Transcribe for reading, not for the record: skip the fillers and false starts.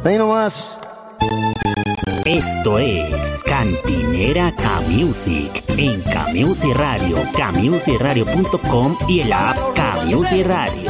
Ahí nomás. Esto es Cantinera K-Music en K-Music Radio, kmusicradio.com y el app K-Music Radio.